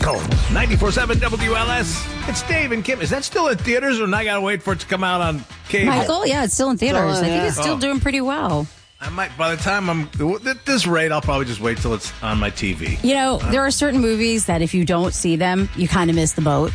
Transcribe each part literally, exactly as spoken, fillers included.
Michael, ninety-four point seven W L S. It's Dave and Kim. Is that still in theaters, or I got to wait for it to come out on cable? Michael, yeah, it's still in theaters. Still in, I think yeah. it's still Oh. doing pretty well. I might, by the time I'm at this rate, I'll probably just wait till it's on my T V. You know, there are certain movies that if you don't see them, you kind of miss the boat.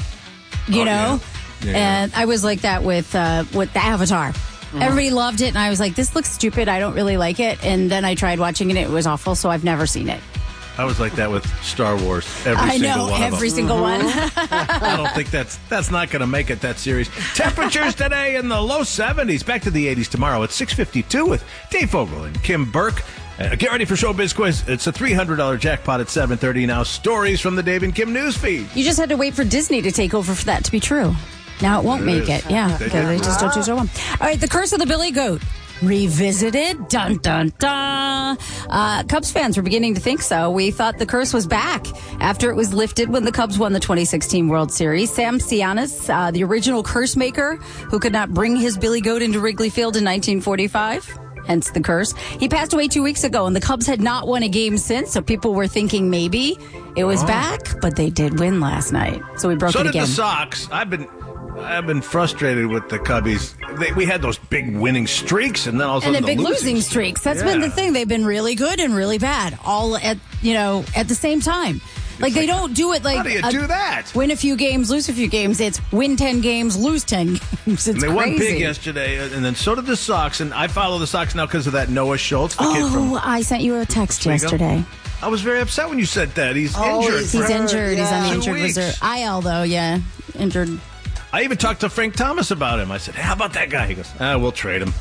You Oh, know? yeah. Yeah. And I was like that with uh, with the Avatar. Mm-hmm. Everybody loved it, and I was like, this looks stupid. I don't really like it. And then I tried watching it. It was awful, so I've never seen it. I was like that with Star Wars. Every I single know, one every of them. single one. I don't think that's that's not going to make it, that series. Temperatures today in the low seventies. Back to the eighties tomorrow at six fifty-two with Dave Fogel and Kim Burke. Uh, get ready for Showbiz Quiz. It's a three hundred dollars jackpot at seven thirty now. Stories from the Dave and Kim newsfeed. You just had to wait for Disney to take over for that to be true. Now it won't It make is. it. Yeah, They because did. they just don't choose one. All right, The Curse of the Billy Goat. Revisited. Dun, dun, dun. Uh, Cubs fans were beginning to think so. We thought the curse was back after it was lifted when the Cubs won the twenty sixteen World Series. Sam Cianis, uh, the original curse maker who could not bring his Billy Goat into Wrigley Field in nineteen forty-five. Hence the curse. He passed away two weeks ago, and the Cubs had not won a game since, so people were thinking maybe it was Oh. back, but they did win last night. So we broke So it did again. the Sox. I've been I've been frustrated with the Cubbies. They, we had those big winning streaks, and then all of a And sudden the big the losing streaks. That's been the Yeah. thing. They've been really good and really bad, all at you know at the same time. Like they don't do it like How do you a- do that? Win a few games, lose a few games. It's win ten games, lose ten games. It's And they crazy. won big yesterday, and then so did the Sox. And I follow the Sox now because of that Noah Schultz, the kid from. Oh, I sent you a text There you go. yesterday. I was very upset when you said that. He's Oh, injured. he's He's for- injured. He's on the Yeah. injured Two weeks. reserve. I L though, yeah, injured. I even talked to Frank Thomas about him. I said, hey, how about that guy? He goes, ah, we'll trade him.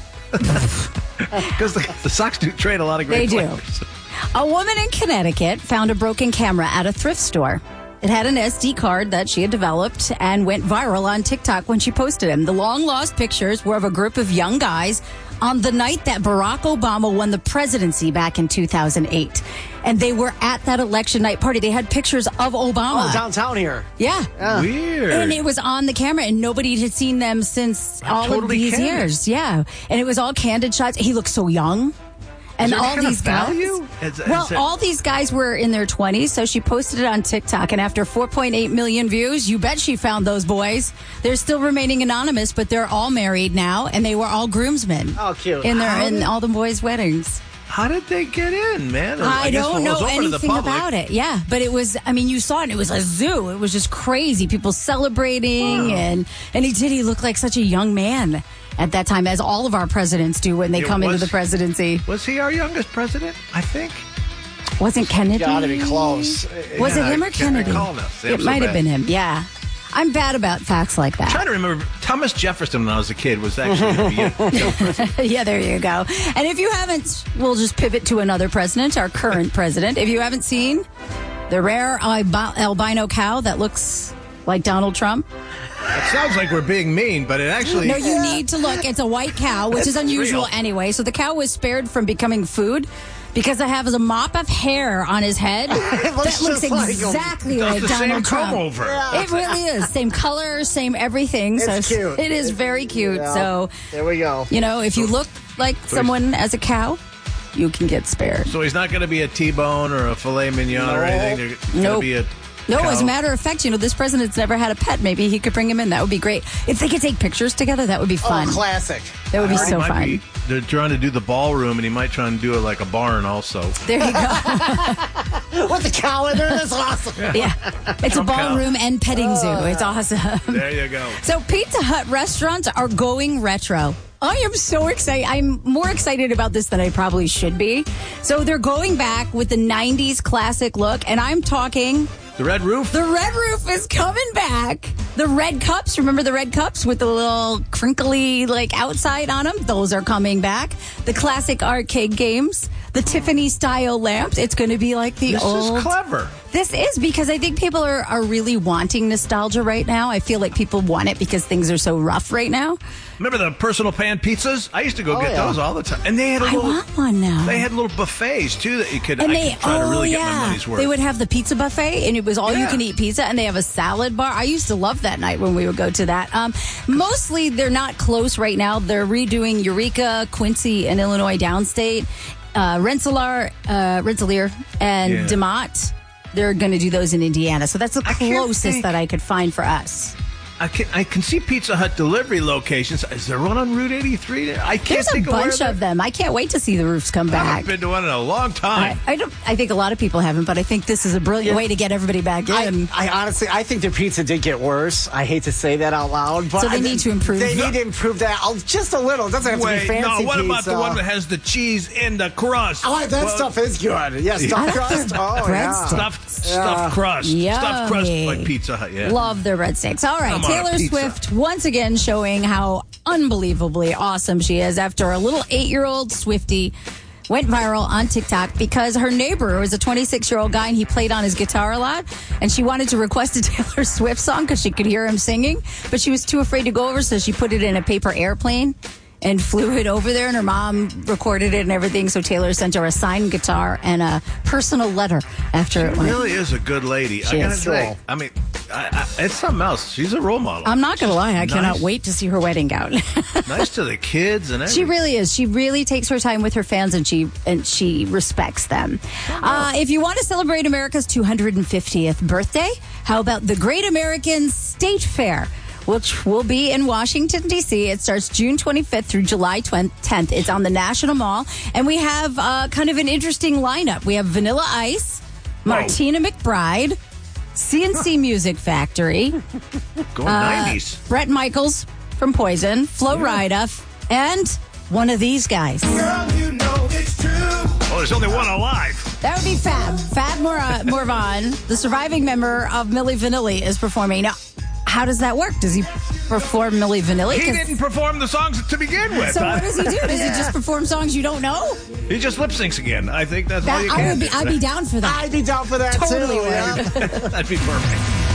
Because the, the Sox do trade a lot of great They do. players. A woman in Connecticut found a broken camera at a thrift store. It had an S D card that she had developed and went viral on TikTok when she posted them. The long-lost pictures were of a group of young guys on the night that Barack Obama won the presidency back in two thousand eight. And they were at that election night party. They had pictures of Obama. Oh, downtown here. Yeah. Weird. And it was on the camera, and nobody had seen them since all of totally these candid. years. Yeah. And it was all candid shots. He looked so young. And there any all kind of these guys. value? Is- is well, it- all these guys were in their twenties, so she posted it on TikTok. And after four point eight million views, you bet she found those boys. They're still remaining anonymous, but they're all married now, and they were all groomsmen. Oh, cute. In their How in did- all the boys' weddings. How did they get in, man? I, guess don't it was know open to the anything public. about it. Yeah, but it was. I mean, you saw it. It was a zoo. It was just crazy. People celebrating, Wow. and and he did. He looked like such a young man at that time, as all of our presidents do when they Yeah, come into was- the presidency. Was he our youngest president? I think. Wasn't Kennedy? Gotta be close. Was Yeah, it him I or can't Kennedy? recall now. See, I'm It so might have bad. been him. Yeah, I'm bad about facts like I'm that. trying to remember. Thomas Jefferson, when I was a kid, was actually a young president. Yeah, there you go. And if you haven't, we'll just pivot to another president, our current president. If you haven't seen the rare albi- albino cow that looks like Donald Trump, It sounds like we're being mean, but it actually. no, you need to look. It's a white cow, which is It's unusual real. anyway. So the cow was spared from becoming food because it has a mop of hair on his head that looks looks just like him. exactly Does like the same Donald Trump. comb over. It really is. Same color, same everything. so It's cute. it is very cute. Yeah. So, There we go. you know, if you look like someone as a cow, you can get spared. So he's not going to be a T-bone or a filet mignon or No. anything. They're going to Nope. be a. No, cow. as a matter of fact, you know, this president's never had a pet. Maybe he could bring him in. That would be great. If they could take pictures together, that would be fun. Oh, classic. that would be I heard he so might fun. be- they're trying to do the ballroom, and he might try and do it like a barn also. There you go. With the cow in there, that's awesome. Yeah. It's Trump a cow. ballroom and petting zoo. It's awesome. There you go. So Pizza Hut restaurants are going retro. I am so excited. I'm more excited about this than I probably should be. So they're going back with the nineties classic look, and I'm talking The red roof? the red roof is coming back. The red cups, remember the red cups with the little crinkly like outside on them? Those are coming back. The classic arcade games, the Tiffany style lamps. It's going to be like the This old. is clever. This is because I think people are, are really wanting nostalgia right now. I feel like people want it because things are so rough right now. Remember the personal pan pizzas? I used to go Oh, get yeah. those all the time. And they had a I little. want one now. They had little buffets too that you could. And I they, could try oh to really yeah, get my money's worth. they would have the pizza buffet, and it was all you Yeah. can eat pizza, and they have a salad bar. I used to love that night when we would go to that. Um, mostly, they're not close right now. They're redoing Eureka, Quincy, and Illinois Downstate, uh, Rensselaer, uh, Rensselaer, and Yeah. DeMott. they're going to do those in Indiana. So that's the I can't closest think- that I could find for us. I can I can see Pizza Hut delivery locations. Is there one on Route eighty-three? I can't There's a think of where bunch they're- of them. I can't wait to see the roofs come I back. haven't been to one in a long time. I, I don't. I think a lot of people haven't, but I think this is a brilliant Yeah. way to get everybody back in. I, I honestly, I think their pizza did get worse. I hate to say that out loud, but So they I- need to improve. They need to improve that oh, just a little. It doesn't have to Wait, be fancy no. What about pizza. the one that has the cheese in the crust? Oh, that Well, stuff is good. Yeah, stuffed crust. Oh, yeah. breadsticks. Stuffed, stuffed crust. Stuffed crust like Pizza Hut, yeah. Love their breadsticks. All right, Come on, Taylor pizza. Swift once again showing how unbelievably awesome she is after a little eight-year-old Swiftie went viral on TikTok because her neighbor was a twenty-six-year-old guy and he played on his guitar a lot. And she wanted to request a Taylor Swift song because she could hear him singing, but she was too afraid to go over, so she put it in a paper airplane and flew it over there, and her mom recorded it and everything. So Taylor sent her a signed guitar and a personal letter after it went. Really is a good lady. She I gotta is. say, Cool. I mean, I, I, it's something else. She's a role model. I'm not going to lie. I Nice. cannot wait to see her wedding gown. Nice to the kids and She everything. really is. She really takes her time with her fans, and she and she respects them. Uh, if you want to celebrate America's two hundred fiftieth birthday, how about the Great American State Fair, which will be in Washington, D C. It starts June twenty-fifth through July tenth. It's on the National Mall, and we have uh, kind of an interesting lineup. We have Vanilla Ice, Martina McBride, C N C Music Factory, Going uh, nineties. Bret Michaels from Poison, Flo Rida, and one of these guys. Oh, there's only one alive. That would be Fab. Fab Mor- Morvan, the surviving member of Milli Vanilli, is performing. Now, how does that work? Does he perform Milli Vanilli? He 'Cause- didn't perform the songs to begin with. So what does he do? Does he just perform songs you don't know? He just lip syncs again. I think that's all That, you I can would be. do. I'd be down for that. I'd be down for that Totally too. would. Yeah. That'd be perfect.